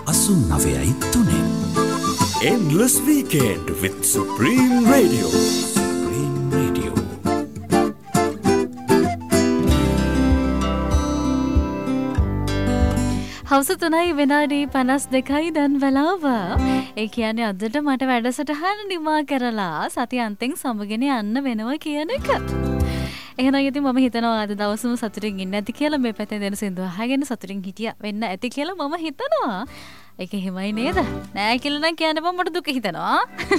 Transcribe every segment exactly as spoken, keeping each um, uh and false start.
අසූ නවයයි තුනෙන්. Endless Weekend with Supreme Radio. Supreme Radio. හවස තුනයි විනාඩි පනස් දෙකයි දැන් වෙලාව. ඒ කියන්නේ අදට මට වැඩසටහන නිමා කරලා සති අන්තෙන් සමගෙන යන්න වෙනවා කියන එක. එහෙනම් ඉතින් මම හිතනවා අද දවසම සතුටින් ඉන්න ඇති කියලා මේ පැත්තෙන් දෙන සින්දුව අහගෙන සතුටින් හිටියා වෙන්න ඇති කියලා මම හිතනවා. ඒක එහෙමයි නේද? නෑ කියලා නම් කියන්න බෑ මට දුක හිතෙනවා.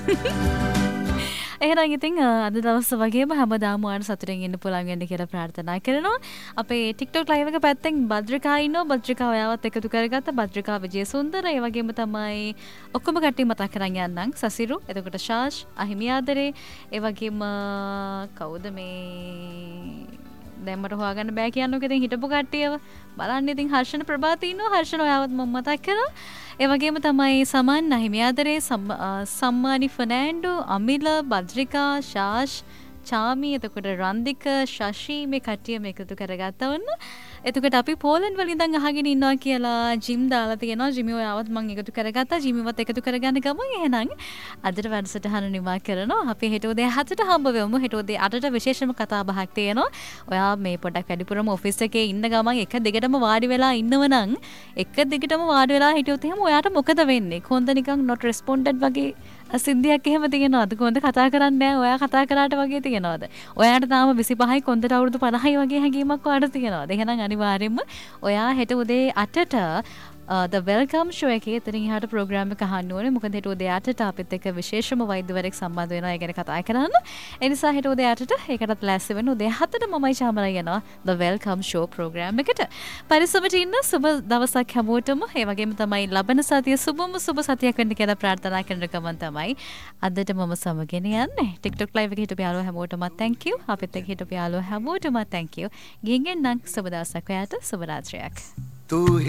එහෙනම් ඉතින් අද දවස් වගේම හැමදාම ඔයාලට සතුටින් ඉන්න පුළුවන් වෙන්න කියලා ප්‍රාර්ථනා කරනවා. අපේ TikTok live එක පැත්තෙන් භද්‍රිකා ඉන්නවා. භද්‍රිකා ඔයාවත් එකතු කරගත්ත භද්‍රිකා විජේසුන්දර. ඒ වගේම තමයි ඔක්කොම කට්ටිය මතක් කරන් යන්නම්. සසිරු, එතකොට ශාෂ්, අහිමි ආදරේ, ඒ වගේම කවුද මේ දැන් මට හොයාගන්න බෑ කියන්නකො. ඉතින් හිටපු කට්ටියව බලන්න. ඉතින් හර්ෂණ ප්‍රභාති ඉන්නවා. හර්ෂණ ඔයාවත් මම මතක් කරා. ඒ වගේම තමයි සමන්, අහිමි ආදරේ, සම්මානි ෆර්නෑන්ඩෝ, අමිල, භද්‍රිකා, ශාෂ්, චාමි, එතකොට රන්දික, ශෂි මේ කට්ටිය මේක එකතු කරගත්තා වන්න. එතකොට අපි පෝලන්ඩ් වලින් ඉඳන් අහගෙන ඉන්නවා කියලා ජිම් දාලා තියෙනවා. ජිමි ඔයාවත් මම එකතු කරගත්තා. ජිමිවත් එකතු කරගන්න ගමන් එහෙනම් අදට වැඩසටහන නිමා කරනවා. අපි හෙට උදේ හතට හම්බ වෙමු. හෙට උදේ අටට විශේෂම කතා බහක් තියෙනවා. ඔයා මේ පොඩක් වැඩිපුරම ඔෆිස් එකේ ඉන්න ගමන් එක දිගටම වාඩි වෙලා ඉන්නවනම් එක දිගටම වාඩි වෙලා හිටියොත් එහෙම ඔයාට මොකද වෙන්නේ? කොහොඳ නිකන් not responded වගේ සිද්ධියක් එහෙම තියෙනවද? කොහොඳ කතා කරන්නේ නැහැ. ඔයා කතා කරාට වගේ තියෙනවද? ඔයාට තාම විසිපහයි කොන්දට අවුරුදු පනහයි වගේ හැඟීමක් ඔයාට තියෙනවද? එහෙනම් අනිවාර්යෙන්ම ඔයා හෙට උදේ අටට The Welcome Show එකේ එතනින් එහාට ප්‍රෝග්‍රෑම් එක අහන්න ඕනේ. මොකද හෙට උදේ අටට අපිත් එක්ක විශේෂම වෛද්‍යවරයෙක් සම්බන්ධ වෙනවා. ඒ ගැන කතා කරන්න. ඒ නිසා හෙට උදේ අටට ඒකටත් ලෑස්ති වෙන්න. උදේ හතට මමයි චාමරා යනවා The Welcome Show ප්‍රෝග්‍රෑම් එකට. පරිස්සමට ඉන්න සුබ දවසක් හැමෝටම. ඒ වගේම තමයි ලබන සතිය සුබම සුබ සතියක් වෙන්න කියලා ප්‍රාර්ථනා කරන ගමන් තමයි අදට මම සමගෙන යන්නේ. TikTok live එකේ හිටපු යාළුවෝ හැමෝටම thank you. අපිත් එක්ක හිටපු යාළුවෝ හැමෝටම thank you. ගිහින් එන්නම් සුබ දවසක් ඔයාට. සුබ රාත්‍රියක්.